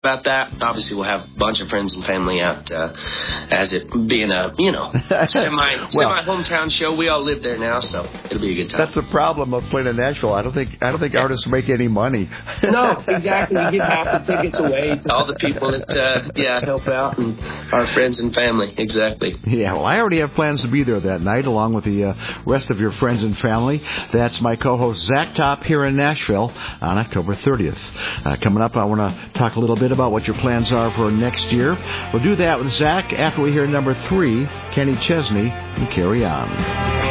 about that. Obviously, we'll have a bunch of friends and family out, as it being a, semi hometown show. We all live there now, so it'll be a good time. That's the problem of playing in Nashville. I don't think artists make any money. No, exactly. We give half the tickets away to all the people that, help out, and our friends and family. Exactly. Yeah, well, I already have plans to be there that night, along with the rest of your friends and family. That's my co-host, Zach Top, here in Nashville on October 30th. Coming up, I want to talk a little bit about what your plans are for next year. We'll do that with Zach after we hear number 3, Kenny Chesney, and Carry On.